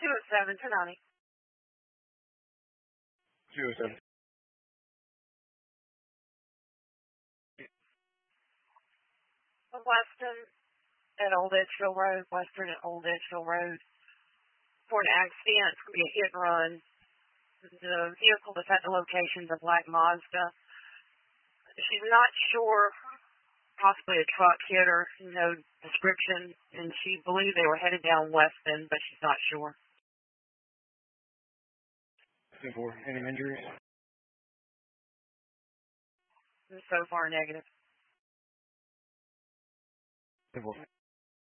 207 Tanani. 207. Weston at Old Edgefield Road, Western at Old Edgefield Road. For an accident, it's going to be a hit and run. The vehicle that's at the location is a black Mazda. She's not sure, possibly a truck hit her, no description, and she believed they were headed down Weston, but she's not sure. Any injuries? So far, negative.